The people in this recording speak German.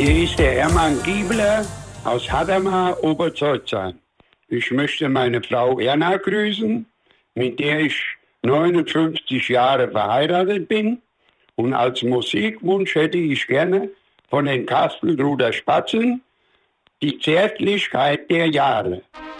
Hier ist der Hermann Giebler aus Hadamar, Oberzollzahn. Ich möchte meine Frau Erna grüßen, mit der ich 59 Jahre verheiratet bin. Und als Musikwunsch hätte ich gerne von den Kastelruther Spatzen die Zärtlichkeit der Jahre.